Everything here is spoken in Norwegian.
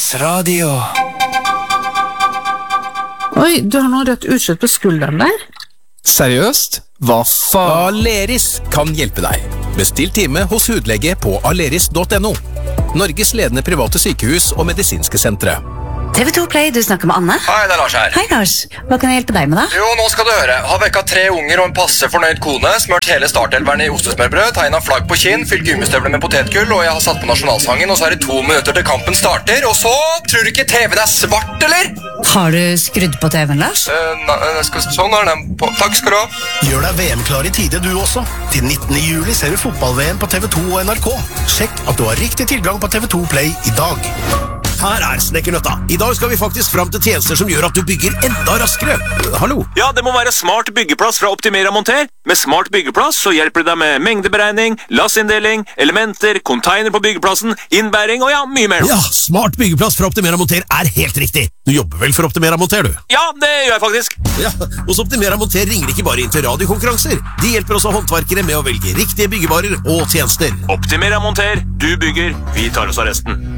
Radio. Oi, du har noe rødt utslett på skulderen der. Seriøst? Hva faen? Aleris kan hjelpe deg. Bestill time hos hudlege på aleris.no. Norges ledende private sykehus og medisinske sentre. TV2 Play, du snakker med Anne. Hei, det er Lars her. Hei Lars, hva kan jeg hjelpe deg med da? Jo, nå skal du høre. Har vekka 3 unger og en passe fornøyd kone, smørt hele startelveren i ostesmørbrød, tegnet flagg på kinn, fylt gummistøvler med potetgull, og jeg har satt på nasjonalsangen, og så er det 2 minutter til kampen starter, og så tror du ikke TV-en er svart, eller? Har du skrudd på TV-en, Lars? Sånn er den på. Takk skal du ha. Gjør deg VM-klar i tide du også. Til 19. juli ser du fotball-VM på TV2 og NRK. Sjekk at du har riktig tilgang på TV2 Play i dag. Her er Snekkernøtta. I dag skal vi faktisk fram til tjenester som gjør at du bygger enda raskere. Hallo? Ja, det må være Smart byggeplass fra Optimera Monter. Med Smart byggeplass så hjelper det deg med mengdeberegning, lassinndeling, elementer, container på byggeplassen, innbæring og ja, mye mer. Ja, Smart byggeplass fra Optimera Monter er helt riktig. Du jobber vel for Optimera Monter, du? Ja, det gjør jeg faktisk. Ja, hos Optimera Monter ringer ikke bare inn til radiokonkurranser. De hjelper også håndverkere med å velge riktige byggevarer og tjenester. Optimera Monter, du bygger, vi tar oss av resten.